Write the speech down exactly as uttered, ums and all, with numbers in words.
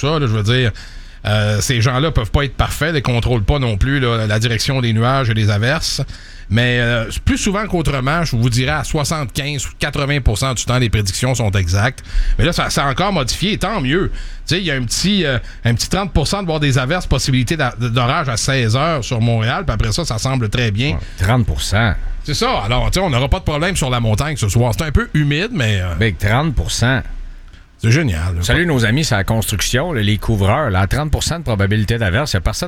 ça. Là, je veux dire, euh, ces gens-là peuvent pas être parfaits, ils ne contrôlent pas non plus là, la direction des nuages et des averses. Mais euh, plus souvent qu'autrement, je vous dirais à soixante-quinze ou quatre-vingts pour cent du temps, les prédictions sont exactes. Mais là, ça s'est encore modifié, tant mieux. Tu sais, il y a un petit, euh, un petit trente pour cent de voir des averses, possibilité d'orage à seize heures sur Montréal, puis après ça, ça semble très bien. Ouais, trente pour cent. C'est ça. Alors, tu sais, on n'aura pas de problème sur la montagne ce soir. C'est un peu humide, mais... Euh, Big trente pour cent. C'est génial. Là. Salut nos amis, c'est la construction, là, les couvreurs. Là, à trente pour cent de probabilité d'averse, il n'y a personne